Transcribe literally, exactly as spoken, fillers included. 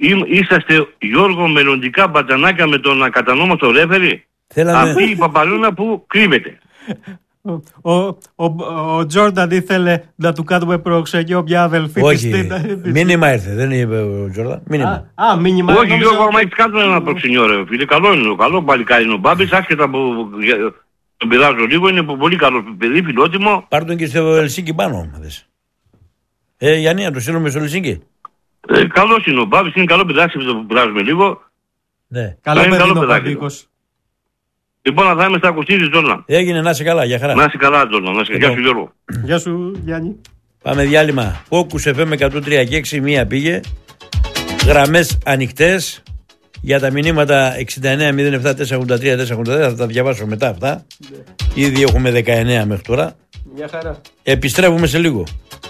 είσαστε, Γιώργο, μελλοντικά μπατζανάκια με τον ακατανόμαστο ρέφερη? Θέλαμε... Αυτή η παπαλούνα που κρύβεται. Ο, ο, ο, ο Τζόρνταν ήθελε να του κάνουμε προξενιό μια αδελφή. Όχι, της, μήνυμα ήρθε, δεν είπε ο Τζόρνταν. Μήνυμα. Α, α, μήνυμα. Όχι, Γιώργο, άμα έχεις κάνει ένα προξενιό, ρε φίλε, καλό είναι, καλό παλικάρι είναι ο Μπάμπης, άσχετα που τον πειράζω λίγο, είναι πολύ καλό παιδί, φιλότιμο. Πάρ' τον και στο Ελσίνκι πάνω, δες. Ε, Γιάννη, να το στείλουμε στο Ελσίνκι. Ε, καλός είναι ο Μπάμπης, είναι καλό παιδάκι που πειράζουμε λίγο. Ναι. Καλό παιδί είναι ο Παπίκος. Λοιπόν, θα είμαι στα ακουστήρια, Τζόρνα. Έγινε, να είσαι καλά, για χαρά. Να είσαι καλά, Τζόρνα. Να είσαι. Γεια σου, Γιώργο. Γεια σου, Γιάννη. Πάμε διάλειμμα. Focus εφ εμ εκατόν τρία και έξι, μία πήγε. Γραμμές ανοιχτές για τα μηνύματα εξήντα εννέα μηδέν επτά τετρακόσια ογδόντα τρία τετρακόσια ογδόντα τέσσερα. Θα τα διαβάσω μετά αυτά. Ναι. Ήδη έχουμε δεκαεννέα μέχρι τώρα. Μια χαρά. Επιστρέφουμε σε λίγο.